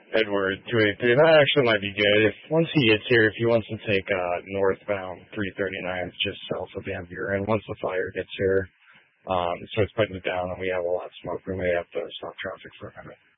Edward 283. That actually might be good. If once he gets here, if he wants to take northbound 339 just south of Van Buren, once the fire gets here, starts putting it down and we have a lot of smoke, we may have to stop traffic for a minute.